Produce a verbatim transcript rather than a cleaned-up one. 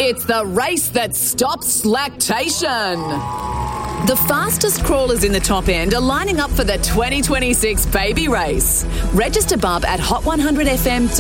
It's the race that stops lactation. The fastest crawlers in the top end are lining up for the twenty twenty-six baby race. Register bub at hot one hundred f m.